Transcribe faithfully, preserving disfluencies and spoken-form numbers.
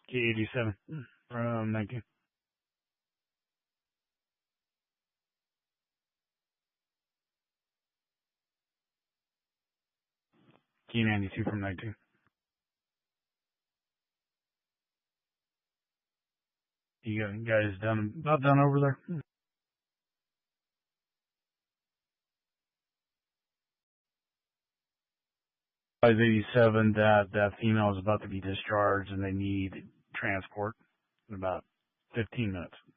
K eighty-seven from nineteen. K ninety-two from nineteen. You guys done about done over there? five eighty-seven, that, that female is about to be discharged and they need transport in about fifteen minutes.